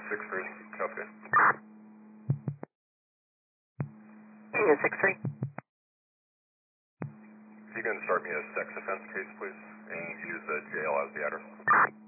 6-3, copy. Unit 6-3. If you can start me a sex offense case, please, and use the jail as the address.